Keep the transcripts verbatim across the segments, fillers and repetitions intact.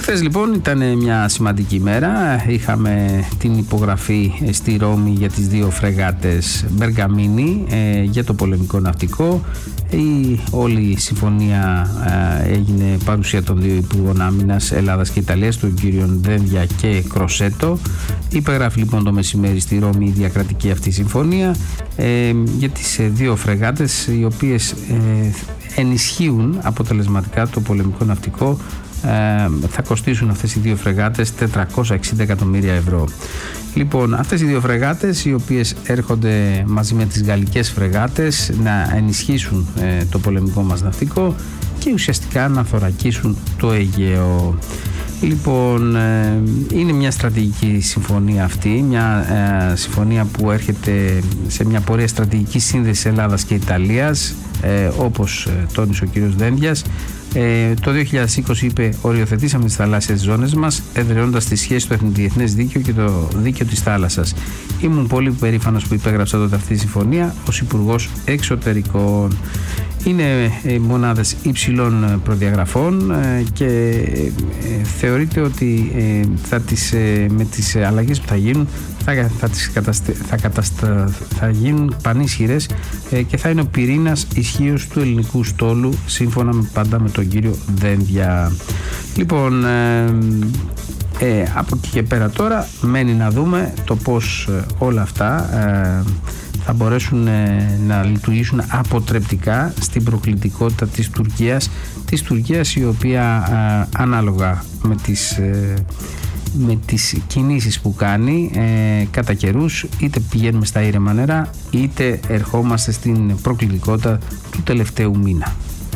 Χθες λοιπόν ήταν μια σημαντική μέρα. Είχαμε την υπογραφή στη Ρώμη για τις δύο φρεγάτες Μπεργαμίνη ε, για το πολεμικό ναυτικό. Η όλη η συμφωνία ε, έγινε παρουσία των δύο Υπουργών Άμυνας Ελλάδας και Ιταλίας, των κύριων Δένδια και Κροσέτο. Υπεγράφει λοιπόν το μεσημέρι στη Ρώμη η διακρατική αυτή συμφωνία ε, για τις ε, δύο φρεγάτες, οι οποίες ε, ενισχύουν αποτελεσματικά το πολεμικό ναυτικό. Ε, θα κοστίσουν αυτές οι δύο φρεγάτες τετρακόσια εξήντα εκατομμύρια ευρώ. Λοιπόν, αυτές οι δύο φρεγάτες, οι οποίες έρχονται μαζί με τις γαλλικές φρεγάτες να ενισχύσουν ε, το πολεμικό μας ναυτικό και ουσιαστικά να θωρακίσουν το Αιγαίο. Λοιπόν, ε, είναι μια στρατηγική συμφωνία αυτή, μια ε, συμφωνία που έρχεται σε μια πορεία στρατηγικής σύνδεσης Ελλάδας και Ιταλίας, ε, όπως ε, τόνισε ο κύριος Δένδιας. Ε, το δύο χιλιάδες είκοσι είπε: οριοθετήσαμε τις θαλάσσιες ζώνες μας, εδραιώντας τη σχέση στο διεθνές δίκαιο και το δίκαιο της θάλασσας. Ήμουν πολύ περήφανος που υπέγραψα τότε αυτή τη συμφωνία ως Υπουργός Εξωτερικών. Είναι ε, μονάδες υψηλών προδιαγραφών ε, και ε, θεωρείται ότι ε, θα τις, ε, με τις αλλαγές που θα γίνουν θα, θα, τις καταστε, θα, καταστα, θα γίνουν πανίσχυρες ε, και θα είναι ο πυρήνας ισχύως του ελληνικού στόλου, σύμφωνα με, πάντα με τον κύριο Δένδια. Λοιπόν, ε, ε, από εκεί και πέρα τώρα μένει να δούμε το πώς ε, όλα αυτά ε, θα μπορέσουν ε, να λειτουργήσουν αποτρεπτικά στην προκλητικότητα της Τουρκίας, της Τουρκίας η οποία ε, ανάλογα με τις, ε, με τις κινήσεις που κάνει ε, κατά καιρούς, είτε πηγαίνουμε στα ήρεμα νερά είτε ερχόμαστε στην προκλητικότητα του τελευταίου μήνα.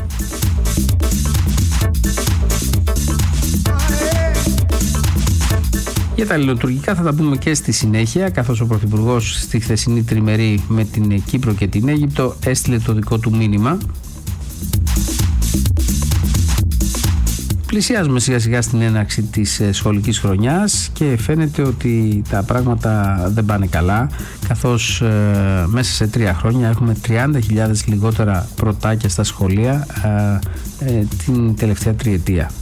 Για τα ελληνοτουρκικά θα τα πούμε και στη συνέχεια, καθώς ο Πρωθυπουργός στη χθεσινή τριμερή με την Κύπρο και την Αίγυπτο έστειλε το δικό του μήνυμα. Πλησιάζουμε σιγά σιγά στην έναρξη της σχολικής χρονιάς και φαίνεται ότι τα πράγματα δεν πάνε καλά, καθώς ε, μέσα σε τρία χρόνια έχουμε τριάντα χιλιάδες λιγότερα πρωτάκια στα σχολεία ε, ε, την τελευταία τριετία.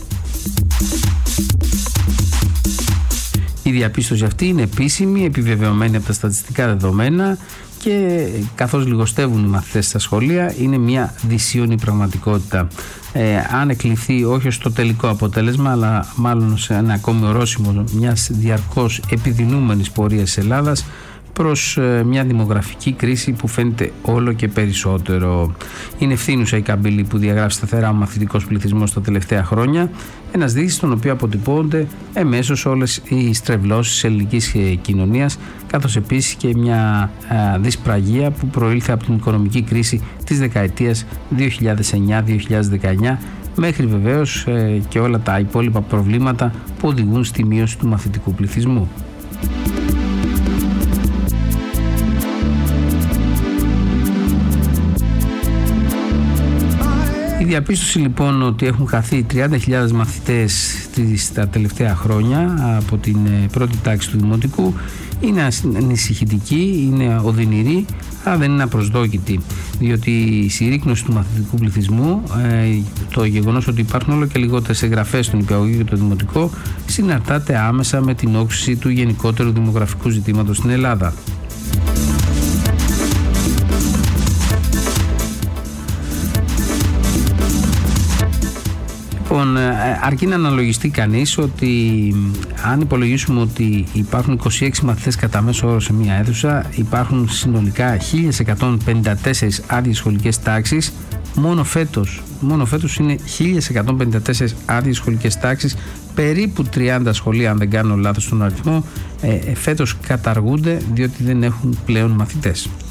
Η διαπίστωση αυτή είναι επίσημη, επιβεβαιωμένη από τα στατιστικά δεδομένα και καθώς λιγοστεύουν οι μαθητές στα σχολεία είναι μια δυσίωνη πραγματικότητα. Ε, αν εκλειφθεί όχι ως το τελικό αποτέλεσμα, αλλά μάλλον σε ένα ακόμη ορόσημο μιας διαρκώς επιδεινούμενης πορείας της Ελλάδας προς ε, μια δημογραφική κρίση που φαίνεται όλο και περισσότερο. Είναι ευθύνουσα η καμπύλη που διαγράφει σταθερά ο μαθητικός πληθυσμός τα τελευταία χρόνια, ένας δείκτης στον οποίο αποτυπώνται εμέσως όλες οι στρεβλώσεις της ελληνικής κοινωνίας, καθώς επίσης και μια ε, δυσπραγία που προήλθε από την οικονομική κρίση της δεκαετίας δύο χιλιάδες εννιά δύο χιλιάδες δεκαεννιά, μέχρι βεβαίως ε, και όλα τα υπόλοιπα προβλήματα που οδηγούν στη μείωση του μαθητικού πληθυσμού. Η διαπίστωση λοιπόν ότι έχουν χαθεί τριάντα χιλιάδες μαθητές τα τελευταία χρόνια από την πρώτη τάξη του δημοτικού είναι ανησυχητική, είναι οδυνηρή, αλλά δεν είναι απροσδόκητη, διότι η συρρίκνωση του μαθητικού πληθυσμού, το γεγονός ότι υπάρχουν όλο και λιγότερες εγγραφές στον νηπιαγωγείο και το δημοτικό, συναρτάται άμεσα με την όξυση του γενικότερου δημογραφικού ζητήματος στην Ελλάδα. Λοιπόν, αρκεί να αναλογιστεί κανείς ότι αν υπολογίσουμε ότι υπάρχουν είκοσι έξι μαθητές κατά μέσο όρο σε μία αίθουσα, υπάρχουν συνολικά χίλια εκατόν πενήντα τέσσερις άδειες σχολικές τάξεις, μόνο φέτος, μόνο φέτος είναι χίλια εκατόν πενήντα τέσσερις άδειες σχολικές τάξεις, περίπου τριάντα σχολεία, αν δεν κάνω λάθος στον αριθμό, ε, φέτος καταργούνται διότι δεν έχουν πλέον μαθητές.